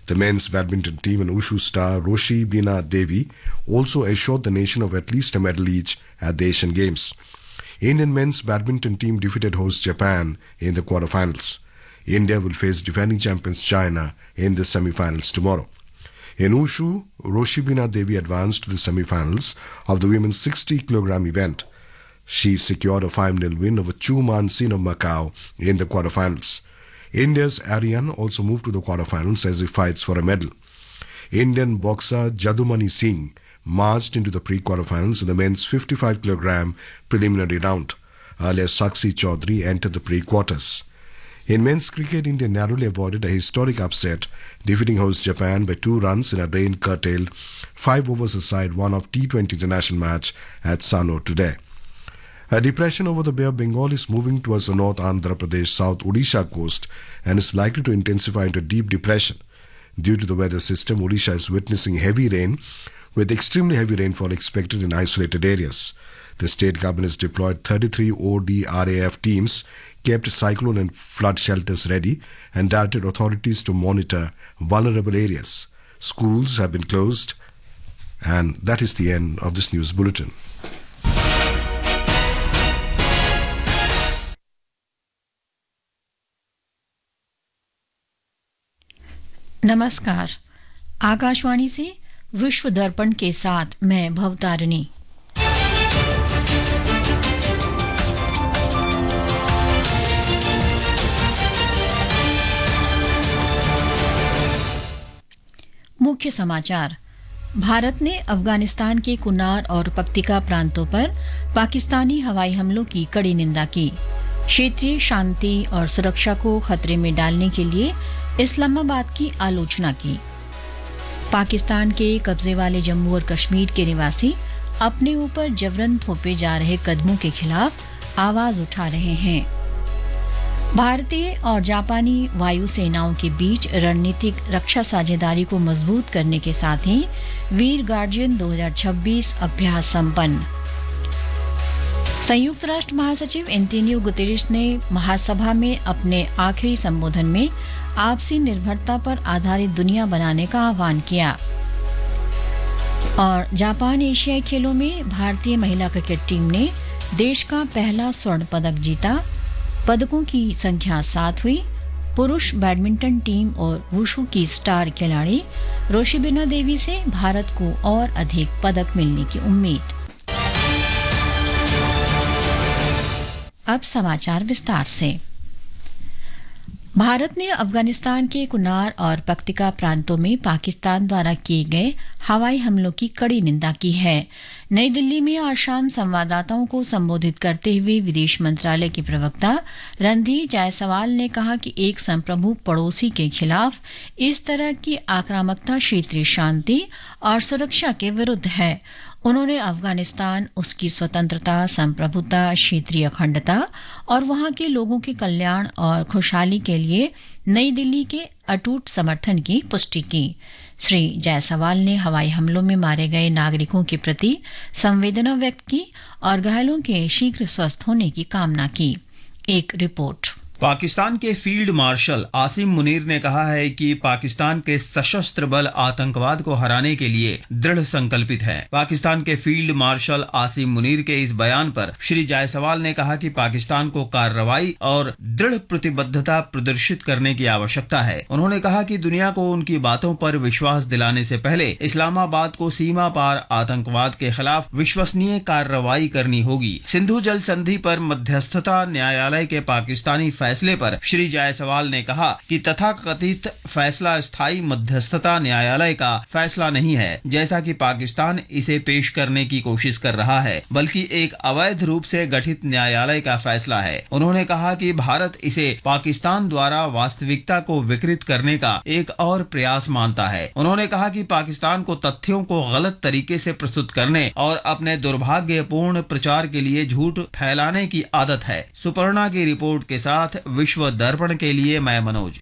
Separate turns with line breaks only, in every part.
The men's badminton team and Wushu star Roshi Bina Devi also assured the nation of at least a medal each at the Asian Games. Indian men's badminton team defeated host Japan in the quarterfinals. India will face defending champions China in the semi-finals tomorrow. In Wushu, Roshi Bina Devi advanced to the semi-finals of the women's 60-kilogram event. She secured a 5-0 win over Chu Man Sin of Macau in the quarterfinals. India's Aryan also moved to the quarterfinals as he fights for a medal. Indian boxer Jadumani Singh marched into the pre-quarterfinals in the men's 55-kilogram preliminary round. Earlier, Sakshi Chaudhary entered the pre-quarters. In men's cricket, India narrowly avoided a historic upset, defeating host Japan by 2 runs in a rain-curtailed 5 overs aside one-off T20 international match at Sano today. A depression over the Bay of Bengal is moving towards the North Andhra Pradesh, South Odisha coast and is likely to intensify into a deep depression. Due to the weather system, Odisha is witnessing heavy rain, with extremely heavy rainfall expected in isolated areas. The state government has deployed 33 ODRAF teams, kept cyclone and flood shelters ready, and directed authorities to monitor vulnerable areas. Schools have been closed, and that is the end of this news bulletin.
नमस्कार। आकाशवाणी से विश्व दर्पण के साथ मैं भवतारिणी। मुख्य समाचार। भारत ने अफगानिस्तान के कुनार और पक्तिका प्रांतों पर पाकिस्तानी हवाई हमलों की कड़ी निंदा की। क्षेत्रीय शांति और सुरक्षा को खतरे में डालने के लिए इस्लामाबाद की आलोचना की। पाकिस्तान के कब्जे वाले जम्मू और कश्मीर के निवासी अपने ऊपर जबरन थोपे जा रहे कदमों के खिलाफ आवाज उठा रहे हैं। भारतीय और जापानी वायु सेनाओं के बीच रणनीतिक रक्षा साझेदारी को मजबूत करने के साथ ही वीर गार्जियन 2026 अभ्यास संपन्न। संयुक्त राष्ट्र महासचिव एंटोनियो गुतेरेस ने महासभा में अपने आखिरी संबोधन में आपसी निर्भरता पर आधारित दुनिया बनाने का आह्वान किया। और जापान एशियाई खेलों में भारतीय महिला क्रिकेट टीम ने देश का पहला स्वर्ण पदक जीता। पदकों की संख्या 7 हुई। पुरुष बैडमिंटन टीम और वुशु की स्टार खिलाड़ी रोशिबिना देवी से भारत को और अधिक पदक मिलने की उम्मीद। अब समाचार विस्तार से। भारत ने अफगानिस्तान के कुनार और पक्तिका प्रांतों में पाकिस्तान द्वारा किए गए हवाई हमलों की कड़ी निंदा की है। नई दिल्ली में आज शाम संवाददाताओं को संबोधित करते हुए विदेश मंत्रालय के प्रवक्ता रणधीर जायसवाल ने कहा कि एक संप्रभु पड़ोसी के खिलाफ इस तरह की आक्रामकता क्षेत्रीय शांति और सुरक्षा के विरुद्ध है। उन्होंने अफगानिस्तान, उसकी स्वतंत्रता, संप्रभुता, क्षेत्रीय अखंडता और वहां के लोगों के कल्याण और खुशहाली के लिए नई दिल्ली के अटूट समर्थन की पुष्टि की। श्री जायसवाल ने हवाई हमलों में मारे गए नागरिकों के प्रति संवेदना व्यक्त की और घायलों के शीघ्र स्वस्थ होने की कामना की। एक रिपोर्ट।
पाकिस्तान के फील्ड मार्शल आसिम मुनीर ने कहा है कि पाकिस्तान के सशस्त्र बल आतंकवाद को हराने के लिए दृढ़ संकल्पित है। पाकिस्तान के फील्ड मार्शल आसिम मुनीर के इस बयान पर श्री जायसवाल ने कहा कि पाकिस्तान को कार्रवाई और दृढ़ प्रतिबद्धता प्रदर्शित करने की आवश्यकता है। उन्होंने कहा कि दुनिया को उनकी बातों पर विश्वास दिलाने से पहले इस्लामाबाद को सीमा पार आतंकवाद के खिलाफ विश्वसनीय कार्रवाई करनी होगी। सिंधु जल संधि पर मध्यस्थता न्यायालय के पाकिस्तानी फैसले पर श्री जायसवाल ने कहा कि तथाकथित फैसला स्थायी मध्यस्थता न्यायालय का फैसला नहीं है, जैसा कि पाकिस्तान इसे पेश करने की कोशिश कर रहा है, बल्कि एक अवैध रूप से गठित न्यायालय का फैसला है। उन्होंने कहा कि भारत इसे पाकिस्तान द्वारा वास्तविकता को विकृत करने का एक और प्रयास मानता है। उन्होंने कहा कि पाकिस्तान को तथ्यों को गलत तरीके से प्रस्तुत करने और अपने दुर्भाग्यपूर्ण प्रचार के लिए झूठ फैलाने की आदत है। सुपर्णा की रिपोर्ट के साथ विश्व दर्पण के लिए मैं मनोज।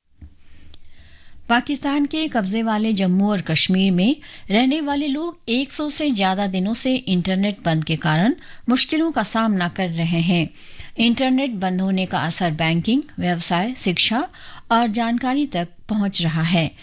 पाकिस्तान के कब्जे वाले जम्मू और कश्मीर में रहने वाले लोग 100 से ज्यादा दिनों से इंटरनेट बंद के कारण मुश्किलों का सामना कर रहे हैं। इंटरनेट बंद होने का असर बैंकिंग, व्यवसाय, शिक्षा और जानकारी तक पहुंच रहा है।